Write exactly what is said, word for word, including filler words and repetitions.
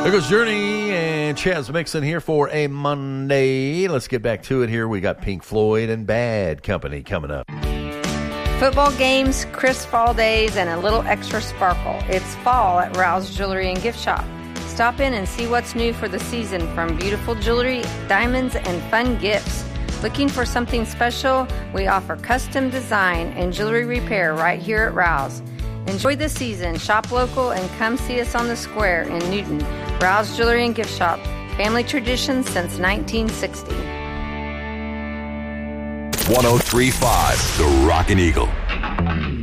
There goes Journey and Chaz Mixon here for a Monday. Let's get back to it here. We got Pink Floyd and Bad Company coming up. Football games, crisp fall days, and a little extra sparkle. It's fall at Rouse Jewelry and Gift Shop. Stop in and see what's new for the season, from beautiful jewelry, diamonds, and fun gifts. Looking for something special? We offer custom design and jewelry repair right here at Rouse. Enjoy the season, shop local, and come see us on the square in Newton. Rouse Jewelry and Gift Shop. Family tradition since nineteen sixty. one oh three point five The Rockin' Eagle.